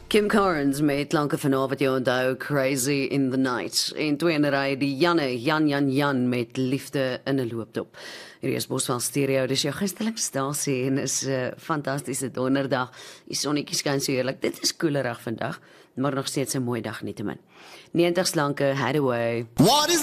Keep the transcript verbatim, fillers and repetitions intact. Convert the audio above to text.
Kim Carnes met klanke vanavond jou onthou Crazy in the Night. En twee in 'n ry die Janne, Jan Jan Jan met Liefde in 'n loopdop. Hierdie is Bosveld Stereo, dis jou gunstelinstasie en is 'n uh, fantastiese donderdag. Die sonnetjie skyn so heerlik. Dit is koelerig vandag, maar nog steeds 'n mooi dag nietemin. negentig slanke Hathaway. What is